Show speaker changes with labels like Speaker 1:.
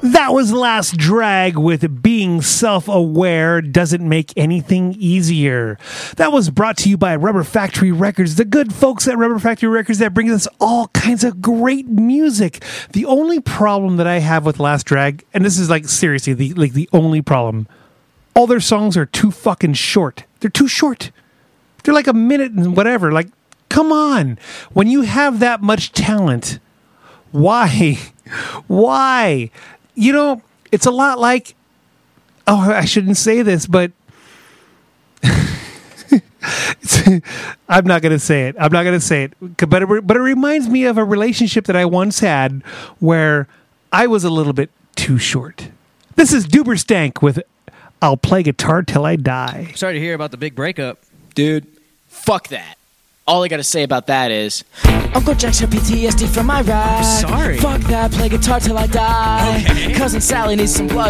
Speaker 1: That was Last Drag with Being Self-Aware Doesn't Make Anything Easier. That was brought to you by Rubber Factory Records, the good folks at Rubber Factory Records that bring us all kinds of great music. The only problem that I have with Last Drag, and this is like seriously the only problem, all their songs are too fucking short. They're too short. They're like a minute and whatever. Like, come on. When you have that much talent, why? Why? You know, it's a lot like, oh, I shouldn't say this, but I'm not going to say it. But it reminds me of a relationship that I once had where I was a little bit too short. This is Duberstank with I'll Play Guitar Till I Die.
Speaker 2: Sorry to hear about the big breakup.
Speaker 3: Dude, fuck that. All I gotta say about that is
Speaker 4: Uncle Jack's got PTSD from my ride.
Speaker 2: Sorry.
Speaker 4: Fuck that, play guitar till I die.
Speaker 2: Okay.
Speaker 4: Cousin Sally needs some blood